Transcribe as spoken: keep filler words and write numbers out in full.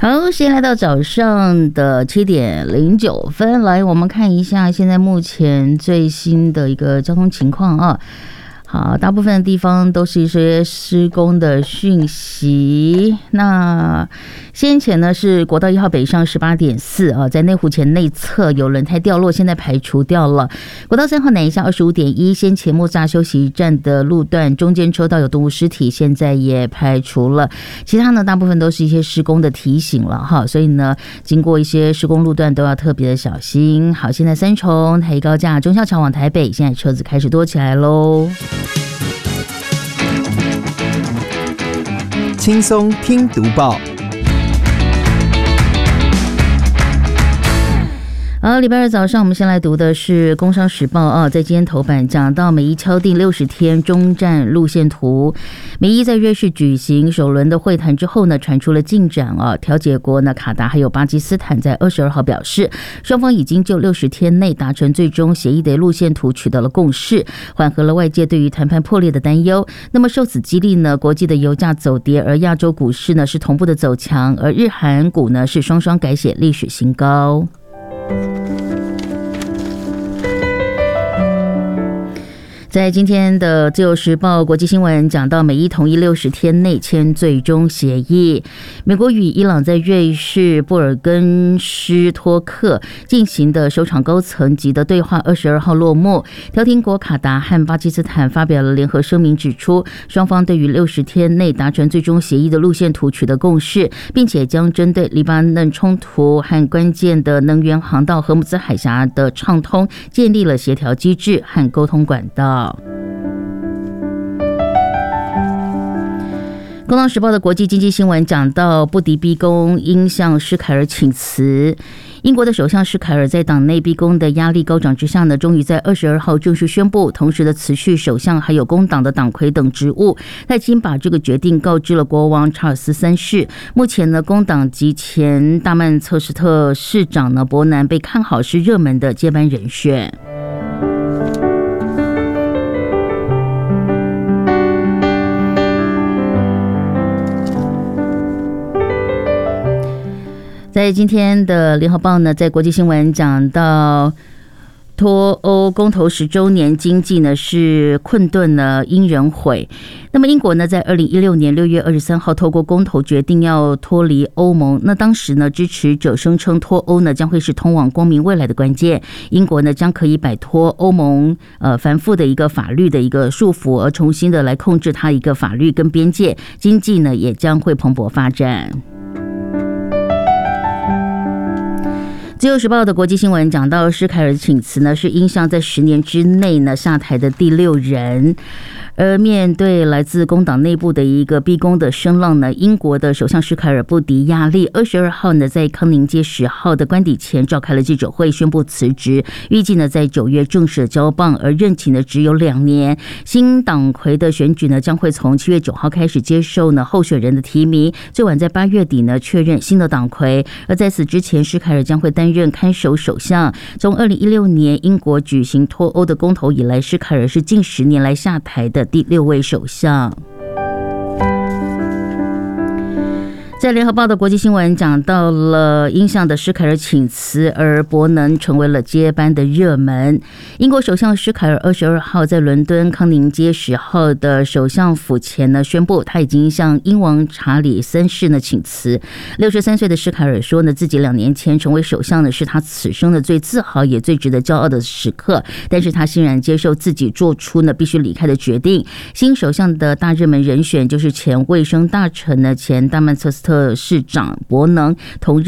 好，现在来到早上的七点零九分，来我们看一下现在目前最新的一个交通情况啊。好，大部分的地方都是一些施工的讯息。那先前呢是国道一号北上十八点四啊，在内湖前内侧有轮胎掉落，现在排除掉了。国道三号南下二十五点一，先前木栅休息站的路段中间车道有动物尸体，现在也排除了。其他呢，大部分都是一些施工的提醒了哈，所以呢，经过一些施工路段都要特别的小心。好，现在三重台一高架忠孝桥往台北，现在车子开始多起来喽。 轻松听读报。 好，礼拜二早上我们先来读的是《工商时报》啊，在今天头版讲到美伊敲定六十天中战路线图。美伊在瑞士举行首轮的会谈之后呢，传出了进展啊。调解国呢卡达还有巴基斯坦在二十二号表示，双方已经就六十天内达成最终协议的路线图取得了共识，缓和了外界对于谈判破裂的担忧。那么受此激励呢，国际的油价走跌，而亚洲股市呢是同步的走强，而日韩股呢是双双改写历史新高。在今天的自由时报国际新闻讲到，美伊同意六十天内签最终协议。美国与伊朗在瑞士布尔根施托克进行的首场高层级的对话二十二号落幕。调停国卡达和巴基斯坦发表了联合声明，指出双方对于六十天内达成最终协议的路线图取得共识，并且将针对黎巴嫩冲突和关键的能源航道荷姆兹海峡的畅通建立了协调机制和沟通管道。工商时报的国际经济新闻讲到，不敌逼宫，应向施凯尔请辞。英国的首相施凯尔在党内逼宫的压力高涨之下呢，终于在二十二号正式宣布，同时的辞去首相还有工党的党魁等职务。他已经把这个决定告知了国王查尔斯三世。目前呢，工党及前大曼彻斯特市长呢伯南被看好是热门的接班人选。在今天的联合报呢，在国际新闻讲到脱欧公投十周年，经济呢是困顿呢因人毁。那么英国呢，在二零一六年六月二十三号透过公投决定要脱离欧盟。那当时呢，支持者声称脱欧呢将会是通往光明未来的关键。英国呢将可以摆脱欧盟呃繁复的一个法律的一个束缚，而重新的来控制它一个法律跟边界，经济呢也将会蓬勃发展。自由时报的国际新闻讲到，施凯尔请辞呢是英向在十年之内呢下台的第六人。而面对来自工党内部的一个逼宫的声浪呢，英国的首相施凯尔不敌压力，二十二号呢在康宁街十号的官邸前召开了记者会，宣布辞职，预计呢在九月正式交棒，而任期呢只有两年。新党魁的选举呢将会从七月九号开始接受呢候选人的提名，最晚在八月底呢确认新的党魁。而在此之前，施凯尔将会担任看守首相。从二零一六年英国举行脱欧的公投以来，施凯尔是近十年来下台的第六位首相。在联合报的国际新闻讲到了英向的施凯尔请辞，而伯能成为了接班的热门。英国首相施凯尔二十二号在伦敦康宁街十号的首相府前呢宣布，他已经向英王查理三世呢请辞。六十三岁的施凯尔说呢，自己两年前成为首相呢是他此生的最自豪也最值得骄傲的时刻，但是他欣然接受自己做出呢必须离开的决定。新首相的大热门人选就是前卫生大臣呢前大曼彻斯特市长伯能，同日